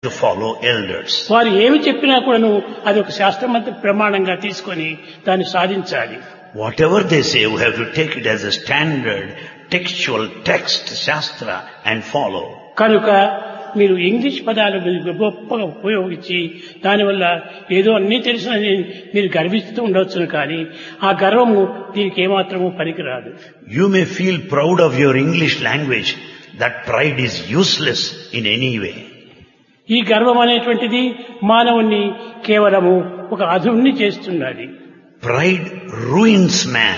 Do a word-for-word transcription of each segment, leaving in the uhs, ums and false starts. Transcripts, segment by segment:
to follow elders. వారు ఏమి చెప్పినా కూడాను అది ఒక శాస్త్రమంత ప్రమాణంగా తీసుకొని దాన్ని సాధించాలి. Whatever they say, we have to take it as a standard textual text, shastra, and follow. కనుక మీరు ఇంగ్లీష్ పదాలు గొప్పగా ఉపయోగించి దానివల్ల ఏదో అన్నీ తెలిసినని మీరు గర్విస్తూ ఉండవచ్చును, కానీ ఆ గర్వము దీనికి ఏమాత్రము పనికిరాదు. You may feel proud of your English language. That pride is useless in any way. ఈ గర్వం అనేటువంటిది మానవుణ్ణి కేవలము ఒక అధుణ్ణి చేస్తున్నది. Pride ruins man.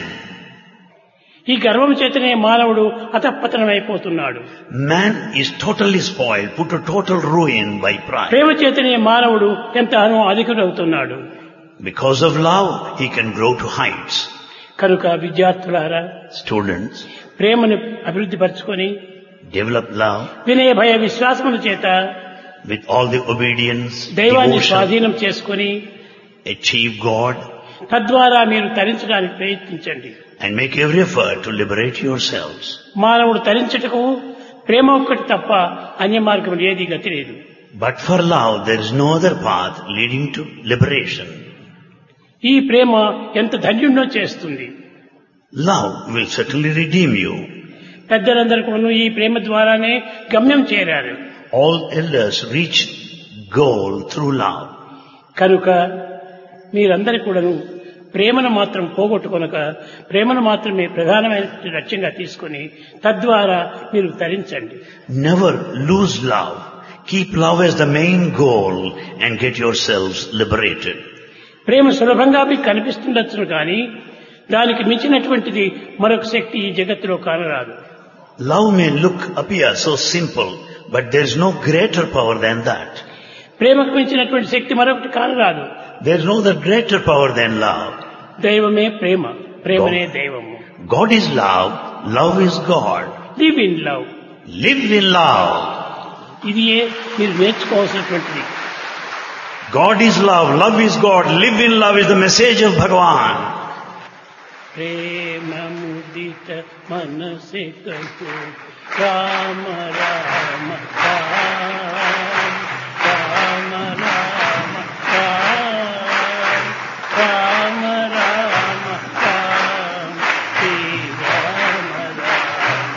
ఈ గర్వం చేతనే మానవుడు అధఃపతనమైపోతున్నాడు. Man is totally spoiled, put to total ruin by pride. ప్రేమ చేతనే మానవుడు ఎంతగానో అధికుడవుతున్నాడు. Because of love, he can grow to heights. కనుక విద్యార్థులారా, Students, ప్రేమను అభివృద్ధి పరచుకొని develop love వినయ భయ విశ్వాసముల చేత with all the obedience, దైవాన్ని devotion, స్వాధీనం చేసుకొని achieve God, తద్వారా మీరు తరించడానికి ప్రయత్నించండి. and make every effort to liberate yourselves. మానవుడు తరించుటకు ప్రేమ ఒక్కటి తప్ప అన్య మార్గం ఏది గతి లేదు. But for love, there is no other path leading to liberation. ఈ ప్రేమ ఎంత ధన్యుణ్ణో చేస్తుంది. Love will certainly redeem you. పెద్దలందరూ కూడా ఈ ప్రేమ ద్వారానే గమ్యం చేరారు. All elders reach goal through love. కనుక మీరందరూ కూడాను ప్రేమను మాత్రం పోగొట్టుకొనక ప్రేమను మాత్రమే ప్రధానమైన లక్ష్యంగా తీసుకొని తద్వారా మీరు తరించండి. Never lose love. Keep love as the main goal and get yourselves liberated. ప్రేమ సులభంగా మీకు కనిపిస్తుండొచ్చును, కానీ దానికి మించినటువంటిది మరొక శక్తి ఈ జగత్తులో కానరాదు. Love may look, appear so simple, but there is no greater power than that. ప్రేమకు మించినటువంటి శక్తి మరొకటి కానరాదు. There is no other greater power than love. దైవమే ప్రేమ, ప్రేమనే దైవము. God is love, love is God. Live in love. Live in love. ఇది మీరు నేర్చుకోవాల్సినటువంటిది. God is love, love is God, live in love is the message of Bhagavan. ప్రేమ ముదిత మనసే కహో రామ రామ రామ